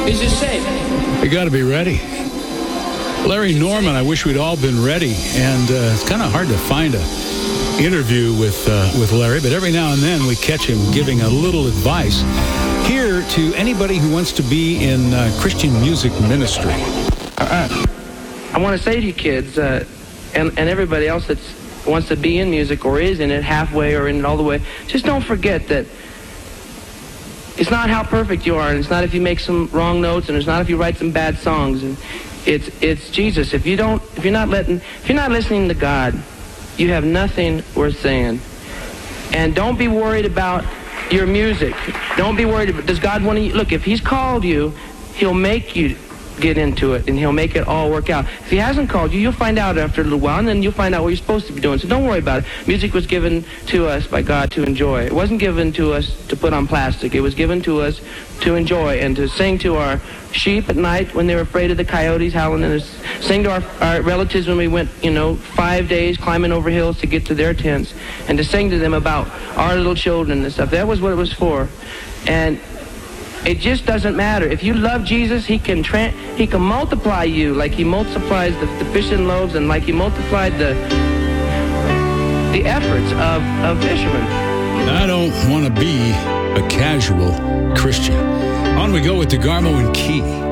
Is it safe? You got to be ready. Larry Norman, I wish we'd all been ready. And it's kind of hard to find an interview with Larry, but every now and then we catch him giving a little advice here to anybody who wants to be in Christian music ministry. I want to say to you kids and everybody else that wants to be in music or is in it halfway or in it all the way, just don't forget that it's not how perfect you are, and it's not if you make some wrong notes, and it's not if you write some bad songs, and it's Jesus. If you're not listening to God, you have nothing worth saying. And don't be worried about your music. Don't be worried about, does God want to, look, if he's called you, he'll make you get into it, and he'll make it all work out. If he hasn't called you, you'll find out after a little while, and then you'll find out what you're supposed to be doing. So don't worry about it. Music was given to us by God to enjoy. It wasn't given to us to put on plastic. It was given to us to enjoy and to sing to our sheep at night when they were afraid of the coyotes howling, and to sing to our relatives when we went, 5 days climbing over hills to get to their tents, and to sing to them about our little children and stuff. That was what it was for. And it just doesn't matter. If you love Jesus, he can multiply you like he multiplies the fish and loaves, and like he multiplied the efforts of fishermen. I don't want to be a casual Christian. On we go with DeGarmo and Key.